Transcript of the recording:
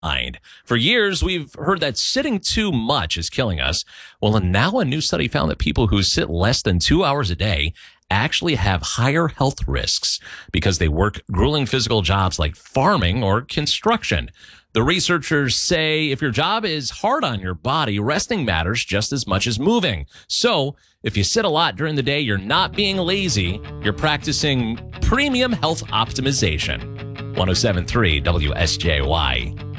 mind. For years, we've heard that sitting too much is killing us. Well, and now a new study found that people who sit less than 2 hours a day actually have higher health risks because they work grueling physical jobs like farming or construction. The researchers say if your job is hard on your body, resting matters just as much as moving. So if you sit a lot during the day, you're not being lazy. You're practicing premium health optimization. 107.3 WSJY.